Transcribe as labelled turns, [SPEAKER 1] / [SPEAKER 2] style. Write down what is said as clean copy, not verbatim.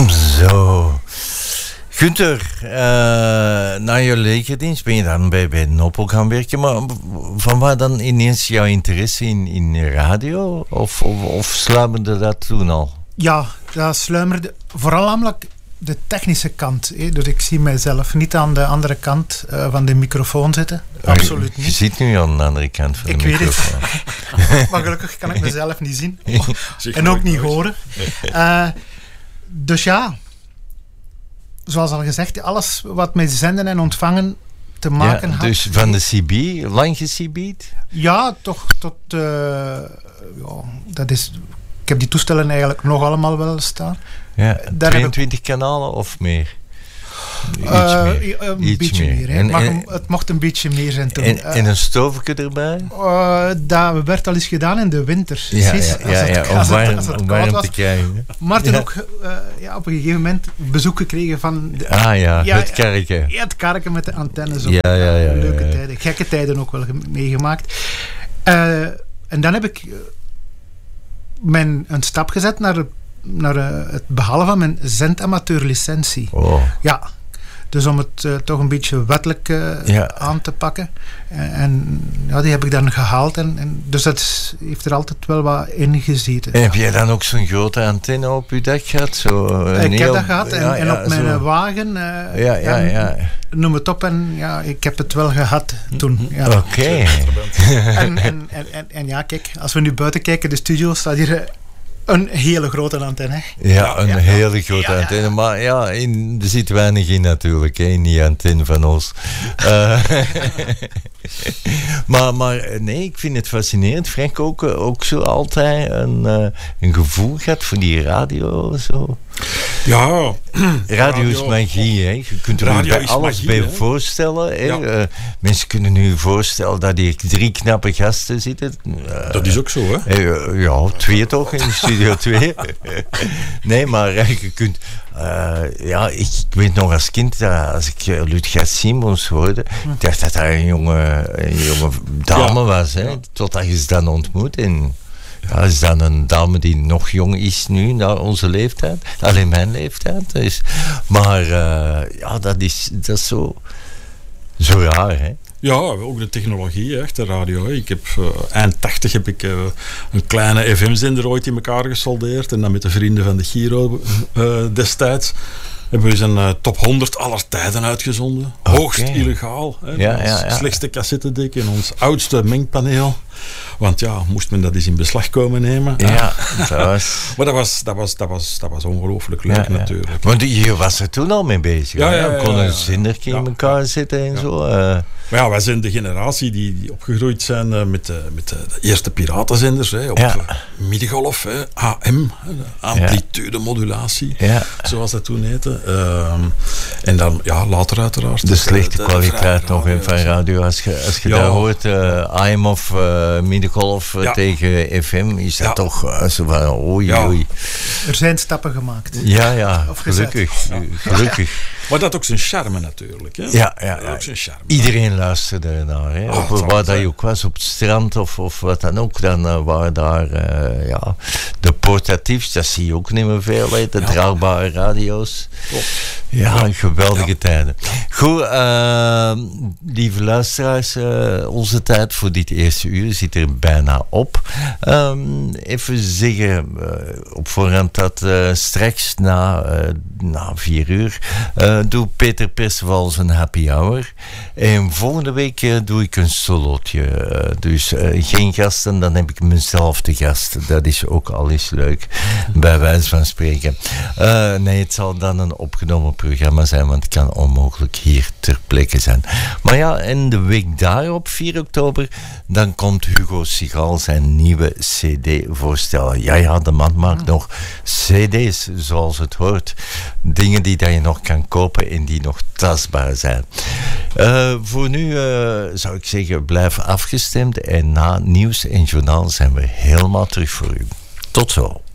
[SPEAKER 1] Zo. Gunther, na je legerdienst ben je dan bij Noppel gaan werken, maar van waar dan ineens jouw interesse in radio? Of sluimerde dat toen al?
[SPEAKER 2] Ja, dat sluimerde vooral namelijk de technische kant. Dus ik zie mijzelf niet aan de andere kant van de microfoon zitten. Absoluut niet.
[SPEAKER 1] Je zit nu aan de andere kant van de microfoon.
[SPEAKER 2] Ik weet het. Maar gelukkig kan ik mezelf niet zien. En ook niet horen. Dus ja, zoals al gezegd, alles wat met zenden en ontvangen te maken had.
[SPEAKER 1] Dus van de CB, lang ge-CB'd?
[SPEAKER 2] Ja, toch tot... dat is... Ik heb die toestellen eigenlijk nog allemaal wel staan.
[SPEAKER 1] Ja, 22 kanalen of meer?
[SPEAKER 2] Een beetje meer. Het mocht een beetje meer zijn toen.
[SPEAKER 1] En een stoofje erbij?
[SPEAKER 2] Dat werd al eens gedaan in de winter.
[SPEAKER 1] Om warm te krijgen.
[SPEAKER 2] Maar toen ook op een gegeven moment bezoek gekregen van...
[SPEAKER 1] het karretje.
[SPEAKER 2] Ja, het karretje met de antennes. Leuke tijden. Gekke tijden ook wel meegemaakt. En dan heb ik een stap gezet naar het behalen van mijn zendamateurlicentie. Ja, dus om het toch een beetje wettelijk aan te pakken. En die heb ik dan gehaald. En dus dat heeft er altijd wel wat in gezeten.
[SPEAKER 1] En heb jij dan ook zo'n grote antenne op je dak gehad?
[SPEAKER 2] Ik heb dat gehad. En op mijn wagen... Noem het op. En ik heb het wel gehad toen. Ja.
[SPEAKER 1] Oké.
[SPEAKER 2] En ja, kijk, als we nu buiten kijken, de studio staat hier... Een hele grote antenne.
[SPEAKER 1] Ja, een hele grote antenne. Maar er zit weinig in natuurlijk, in die antenne van ons. Maar nee, ik vind het fascinerend. Frank ook zo altijd een gevoel gehad voor die radio. Zo.
[SPEAKER 3] Ja.
[SPEAKER 1] Radio is magie, hè. Je kunt er bij alles bij voorstellen. Hè. Mensen kunnen nu voorstellen dat hier 3 knappe gasten zitten.
[SPEAKER 3] Dat is ook zo, hè?
[SPEAKER 1] 2 toch in de studio 2. Nee, maar je kunt... ik weet nog als kind, als ik Ludger Simons hoorde, ik dacht dat dat een jonge dame was, hè, totdat je ze dan ontmoet. En is dan een dame die nog jong is nu, naar onze leeftijd, alleen mijn leeftijd. Dus, maar dat is zo raar, hè.
[SPEAKER 3] Ja, ook de technologie, echt, de radio. Ik heb eind 80 heb ik een kleine FM-zender ooit in elkaar gesoldeerd. En dan met de vrienden van de Giro destijds hebben we zijn top 100 aller tijden uitgezonden. Hoogst illegaal. Hè. Slechtste cassettedek en ons oudste mengpaneel. Want moest men dat eens in beslag komen nemen.
[SPEAKER 1] Ja, dat was...
[SPEAKER 3] Maar dat was ongelooflijk leuk natuurlijk.
[SPEAKER 1] Want je was er toen al mee bezig. Je kon een zendertje in elkaar zetten en zo.
[SPEAKER 3] Maar wij zijn de generatie die opgegroeid zijn met de eerste piratenzenders. Op middengolf, AM, amplitude-modulatie. Zoals dat toen heette. En dan later uiteraard.
[SPEAKER 1] De slechte kwaliteit nog van radio. Als je daar hoort, AM of middengolf tegen FM, is dat toch zo van oei.
[SPEAKER 2] Er zijn stappen gemaakt.
[SPEAKER 1] Ja, gelukkig.
[SPEAKER 3] Maar dat ook zijn charme natuurlijk. Hè?
[SPEAKER 1] Ja.
[SPEAKER 3] Ook zijn charme.
[SPEAKER 1] Iedereen luisterde ernaar. Hè? Waar dat je ook was, op het strand of wat dan ook. Dan waren daar de portatiefs, dat zie je ook niet meer veel. Hè? De draagbare radio's.
[SPEAKER 3] Klopt.
[SPEAKER 1] Ja, geweldige tijden. Goed, lieve luisteraars, onze tijd voor dit eerste uur zit er bijna op. Even zeggen op voorhand dat straks na 4 uur doe Peter Perceval zijn happy hour. En volgende week doe ik een solootje. Dus geen gasten, dan heb ik mezelf te gast. Dat is ook al eens leuk, bij wijze van spreken. Nee, het zal dan een opgenomen programma zijn, want het kan onmogelijk hier ter plekke zijn. Maar en de week daarop, 4 oktober, dan komt Hugo Sigal zijn nieuwe CD voorstellen. Ja, de man maakt nog CD's, zoals het hoort. Dingen die dat je nog kan kopen en die nog tastbaar zijn. Voor nu zou ik zeggen, blijf afgestemd en na nieuws en journaal zijn we helemaal terug voor u. Tot zo.